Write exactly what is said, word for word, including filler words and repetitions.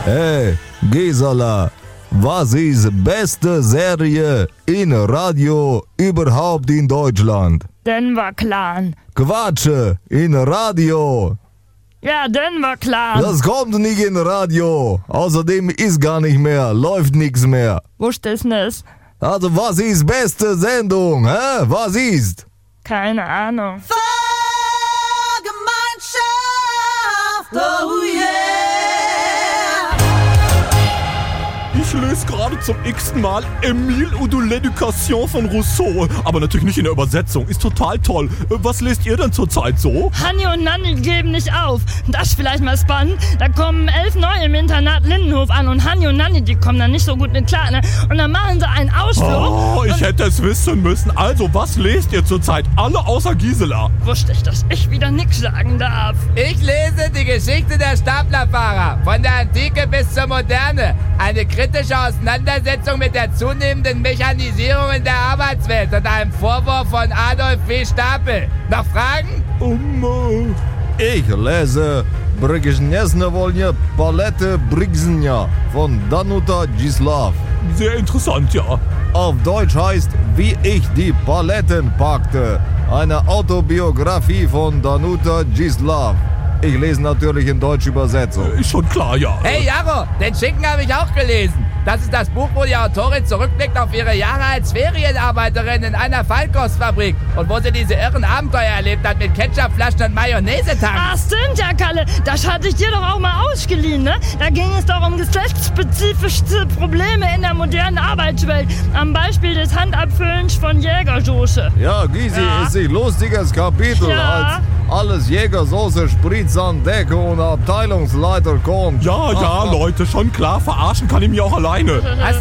Hey, Gisela, was ist beste Serie in Radio überhaupt in Deutschland? Denver Clan. Quatsche, in Radio. Ja, Denver Clan. Das kommt nicht in Radio. Außerdem ist gar nicht mehr, läuft nichts mehr. Wusste es nicht. Also was ist beste Sendung, hä? Was ist? Keine Ahnung. Gemeinschaft, oh yeah. Ich lese gerade zum x-ten Mal Emile ou de l'Éducation von Rousseau. Aber natürlich nicht in der Übersetzung. Ist total toll. Was lest ihr denn zurzeit so? Hanni und Nanni geben nicht auf. Das ist vielleicht mal spannend. Da kommen elf neue im Internat Lindenhof an und Hanni und Nanni, die kommen da nicht so gut mit klar. Ne? Und dann machen sie einen Ausflug. Oh, ich hätte es wissen müssen. Also, was lest ihr zurzeit? Alle außer Gisela. Wusste ich, dass ich wieder nix sagen darf. Ich lese die Geschichte der Staplerfahrer. Von der Antike bis zur Moderne. Eine kritische Auseinandersetzung mit der zunehmenden Mechanisierung in der Arbeitswelt und einem Vorwurf von Adolf W. Stapel. Noch Fragen? Um, Ich lese Brygzhnesnewolnie Palette Brygzhnia von Danuta Gislav. sehr interessant, ja. Auf Deutsch heißt Wie ich die Paletten packte. Eine Autobiografie von Danuta Gislav. Ich lese natürlich in deutscher Übersetzung. Ist schon klar, ja. Hey Jaro, den Schicken habe ich auch gelesen. Das ist das Buch, wo die Autorin zurückblickt auf ihre Jahre als Ferienarbeiterin in einer Feinkostfabrik und wo sie diese irren Abenteuer erlebt hat mit Ketchupflaschen und Mayonnaise-Tanks. Ach, stimmt ja, Kalle. Das hatte ich dir doch auch mal ausgeliehen, ne? Da ging es doch um geschlechtsspezifische Probleme in der modernen Arbeitswelt. Am Beispiel des Handabfüllens von Jägersoße. Ja, Gysi, Ja. ist ein lustiges Kapitel, Ja. als alles Jägersoße, Spritzandecke und Abteilungsleiter kommt. Ja, ja, Leute, schon klar. Verarschen kann ich mich auch alleine. Hast